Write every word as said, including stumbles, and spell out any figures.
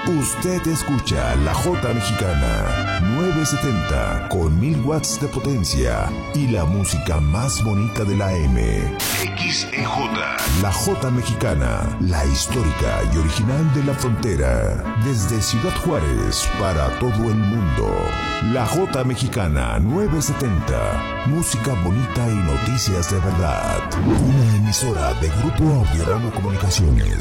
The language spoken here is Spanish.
Usted escucha La Jota Mexicana novecientos setenta con mil watts de potencia y la música más bonita de la M. X E J. La Jota Mexicana, la histórica y original de la frontera. Desde Ciudad Juárez para todo el mundo. La Jota Mexicana novecientos setenta. Música bonita y noticias de verdad. Una emisora de Grupo Audiorama Comunicaciones.